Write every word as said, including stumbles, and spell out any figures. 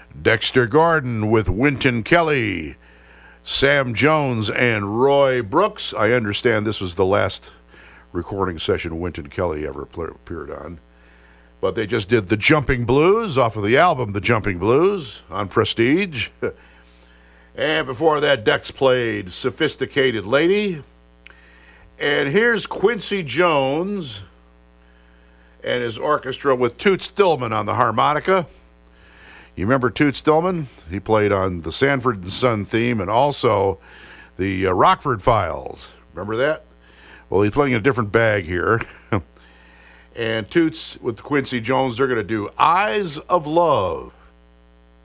Dexter Gordon with Wynton Kelly, Sam Jones and Roy Brooks. I understand this was the last recording session Wynton Kelly ever appeared on. But they just did The Jumping Blues off of the album The Jumping Blues on Prestige. And before that, Dex played Sophisticated Lady. And here's Quincy Jones and his orchestra with Toots Stillman on the harmonica. You remember Toots Stillman? He played on the Sanford and Son theme and also the uh, Rockford Files. Remember that? Well, he's playing in a different bag here. And Toots with Quincy Jones, they're going to do Eyes of Love.